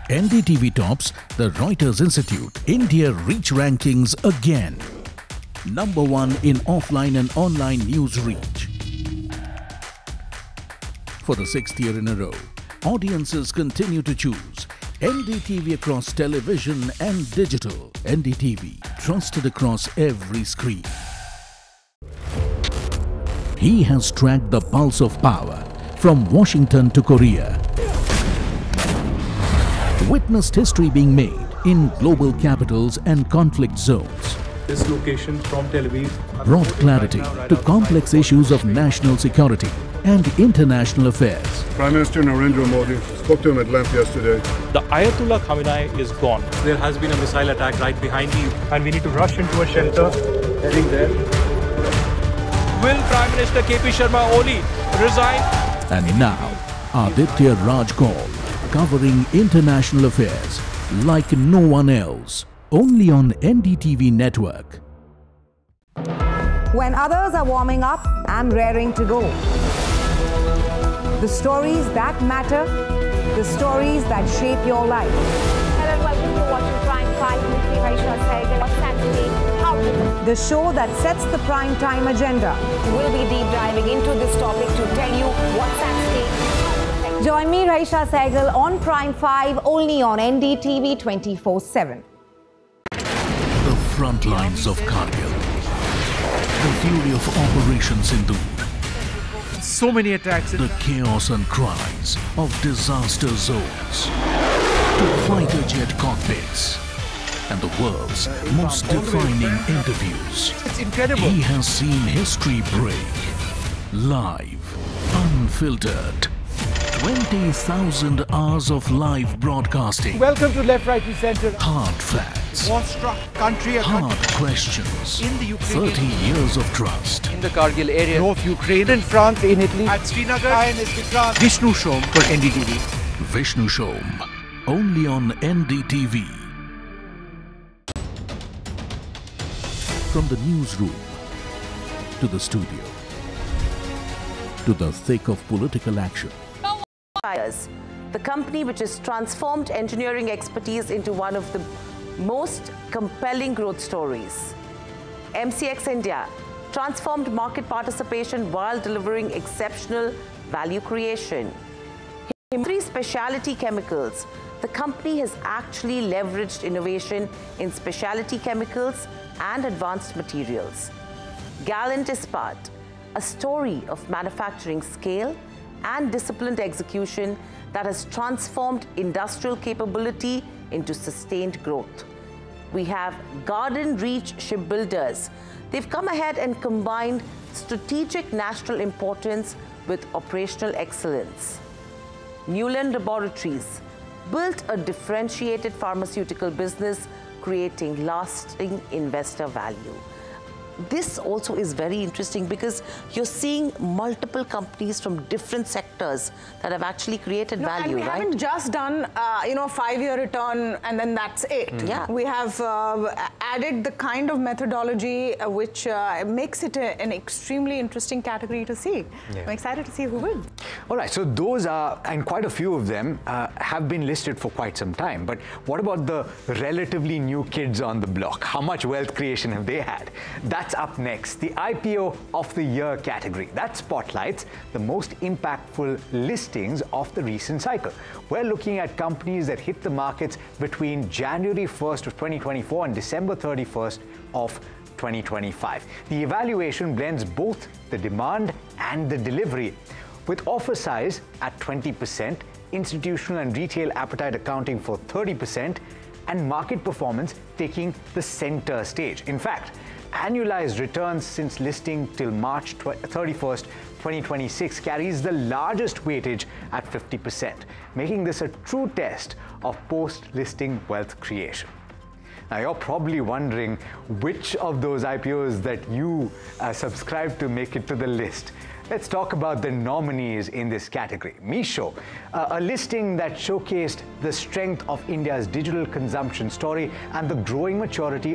NDTV tops the Reuters Institute India Reach Rankings again. Number 1 in offline and online news reach. For the 6th year in a row, audiences continue to choose NDTV across television and digital. NDTV, trusted across every screen. He has tracked the pulse of power from Washington to Korea. Witnessed history being made in global capitals and conflict zones. This location from Tel Aviv Brought clarity to complex issues of national security and international affairs. Prime Minister Narendra Modi spoke to him at length yesterday. The Ayatollah Khamenei is gone. There has been a missile attack right behind me and we need to rush into a shelter heading there. Will Prime Minister KP Sharma Oli resign? And now, Aditya Raj Kaul, covering international affairs like no one else, only on NDTV network. When others are warming up, I'm raring to go. The stories that matter, the stories that shape your life. Hello and welcome to watching Prime 5 with me, Raisha Sehgal. What's Saturday? How to? The show that sets the prime time agenda. We'll be deep diving into this topic to tell you what's at stake. Join me, Raisha Sehgal, on Prime 5, only on NDTV 24/7. The front lines of Kargil. The fury of Operation Sindoor. So many attacks. The chaos and cries of disaster zones. To fighter jet cockpits. And the world's most defining interviews. It's incredible. He has seen history break. Live. Unfiltered. 20,000 hours of live broadcasting. Welcome to Left, Right and Center. Hard facts. War-struck country. Hard questions. In the Ukraine. 30 years of trust. In the Kargil area. North Ukraine. In France, in Italy. At Srinagar. Vishnu Shom for NDTV. Vishnu Shom. Only on NDTV. From the newsroom to the studio to the thick of political action. The company which has transformed engineering expertise into one of the most compelling growth stories. MCX India transformed market participation while delivering exceptional value creation. Himadri Specialty Chemicals, the company has actually leveraged innovation in specialty chemicals and advanced materials. Gallant Ispat, a story of manufacturing scale and disciplined execution that has transformed industrial capability into sustained growth. We have Garden Reach Shipbuilders. They've come ahead and combined strategic national importance with operational excellence. Neuland Laboratories built a differentiated pharmaceutical business, creating lasting investor value. This also is very interesting because you're seeing multiple companies from different sectors that have actually created value, and we right? haven't just done, 5-year return and then that's it. Yeah. We have added the kind of methodology which makes it an extremely interesting category to see. Yeah. I'm excited to see who wins. All right, so those are, and quite a few of them have been listed for quite some time. But what about the relatively new kids on the block? How much wealth creation have they had? That's up next, the IPO of the Year category. That spotlights the most impactful listings of the recent cycle. We're looking at companies that hit the markets between January 1st of 2024 and December 31st of 2025. The evaluation blends both the demand and the delivery, with offer size at 20%, institutional and retail appetite accounting for 30%, and market performance taking the center stage. In fact, annualized returns since listing till March 31st, 2026 carries the largest weightage at 50%, making this a true test of post-listing wealth creation. Now, you're probably wondering which of those IPOs that you subscribe to make it to the list. Let's talk about the nominees in this category. Meesho, a listing that showcased the strength of India's digital consumption story and the growing maturity